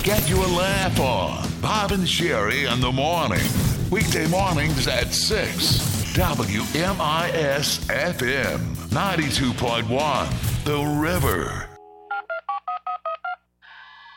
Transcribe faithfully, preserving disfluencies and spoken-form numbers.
get you a laugh on. Bob and Sherry in the morning. Weekday mornings at six. W M I S F M ninety-two point one. The River.